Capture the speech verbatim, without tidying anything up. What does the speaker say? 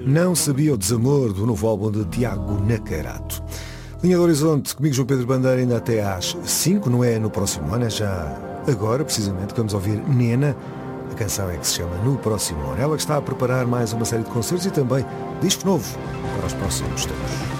Não Sabia o Desamor, do novo álbum de Tiago Nacarato. Linha do Horizonte, comigo João Pedro Bandeira, ainda até às cinco, não é no próximo ano, é já agora, precisamente, que vamos ouvir Nena. A canção é que se chama No Próximo Ano. Ela que está a preparar mais uma série de concertos e também disco novo para os próximos tempos.